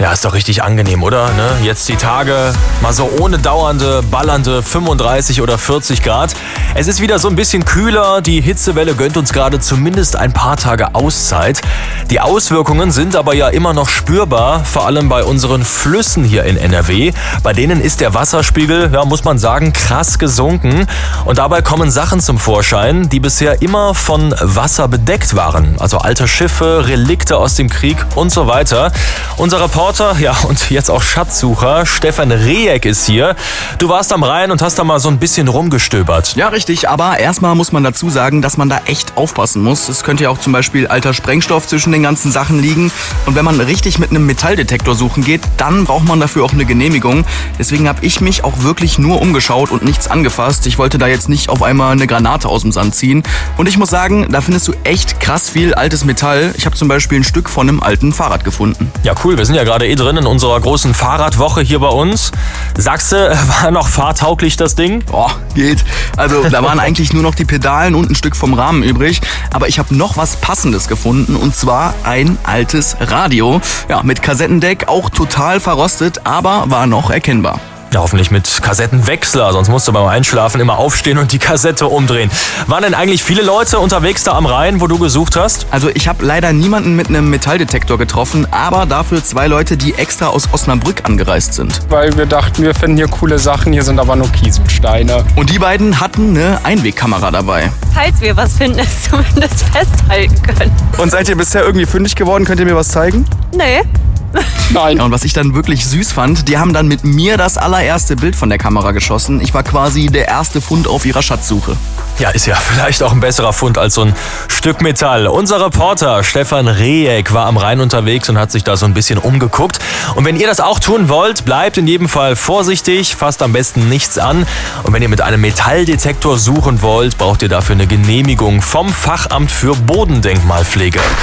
Ja, ist doch richtig angenehm, oder? Ne? Jetzt die Tage mal so ohne dauernde, ballernde 35 oder 40 Grad. Es ist wieder so ein bisschen kühler. Die Hitzewelle gönnt uns gerade zumindest ein paar Tage Auszeit. Die Auswirkungen sind aber ja immer noch spürbar, vor allem bei unseren Flüssen hier in NRW. Bei denen ist der Wasserspiegel, ja, muss man sagen, krass gesunken. Und dabei kommen Sachen zum Vorschein, die bisher immer von Wasser bedeckt waren. Also alte Schiffe, Relikte aus dem Krieg und so weiter. Unser Reporter, ja, und jetzt auch Schatzsucher, Stefan Rehek ist hier. Du warst am Rhein und hast da mal so ein bisschen rumgestöbert. Ja, richtig, aber erstmal muss man dazu sagen, dass man da echt aufpassen muss. Es könnte ja auch zum Beispiel alter Sprengstoff zwischen den ganzen Sachen liegen. Und wenn man richtig mit einem Metalldetektor suchen geht, dann braucht man dafür auch eine Genehmigung. Deswegen habe ich mich auch wirklich nur umgeschaut und nichts angefasst. Ich wollte da jetzt nicht auf einmal eine Granate aus dem Sand ziehen. Und ich muss sagen, da findest du echt krass viel altes Metall. Ich habe zum Beispiel ein Stück von einem alten Fahrrad gefunden. Ja, cool, wir sind ja gerade drin in unserer großen Fahrradwoche hier bei uns. Sagst du, war noch fahrtauglich das Ding? Boah, geht. Also da waren eigentlich nur noch die Pedalen und ein Stück vom Rahmen übrig. Aber ich habe noch was Passendes gefunden, und zwar ein altes Radio. Ja, mit Kassettendeck, auch total verrostet, aber war noch erkennbar. Ja, hoffentlich mit Kassettenwechsler, sonst musst du beim Einschlafen immer aufstehen und die Kassette umdrehen. Waren denn eigentlich viele Leute unterwegs da am Rhein, wo du gesucht hast? Also ich habe leider niemanden mit einem Metalldetektor getroffen, aber dafür 2 Leute, die extra aus Osnabrück angereist sind. Weil wir dachten, wir finden hier coole Sachen, hier sind aber nur Kieselsteine. Und die beiden hatten eine Einwegkamera dabei. Falls wir was finden, es zumindest festhalten können. Und seid ihr bisher irgendwie fündig geworden? Könnt ihr mir was zeigen? Nee. Nein. Ja, und was ich dann wirklich süß fand, die haben dann mit mir das allererste Bild von der Kamera geschossen. Ich war quasi der erste Fund auf ihrer Schatzsuche. Ja, ist ja vielleicht auch ein besserer Fund als so ein Stück Metall. Unser Reporter Stefan Rehek war am Rhein unterwegs und hat sich da so ein bisschen umgeguckt. Und wenn ihr das auch tun wollt, bleibt in jedem Fall vorsichtig, fasst am besten nichts an. Und wenn ihr mit einem Metalldetektor suchen wollt, braucht ihr dafür eine Genehmigung vom Fachamt für Bodendenkmalpflege.